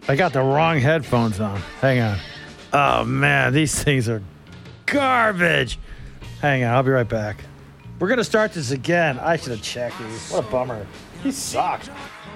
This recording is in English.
I got the wrong headphones on. Hang on. Oh, man, these things are garbage. Hang on, I'll be right back. We're going to start this again. I should have checked these. What a bummer. He sucks.